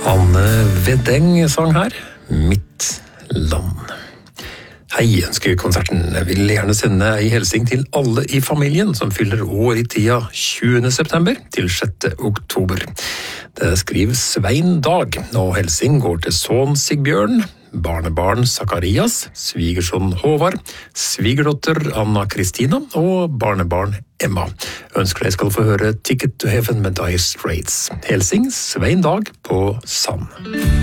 Anne Veddeng sang her, Mitt land. Hei, ønsker konserten. Jeg vil gjerne sende en hilsing til alle i familien som fyller år i tida 20. september til 6. oktober. Det skriver Svein Dag, og hilsing går til sønn Sigbjørn, barnebarn Zakarias, svigersønn Håvard, svigerdotter Anna Kristina og barnebarn Emma. Ønsker deg skal få høre Ticket to Heaven med Dire Straits. Hilsing Svein Dag på Sand.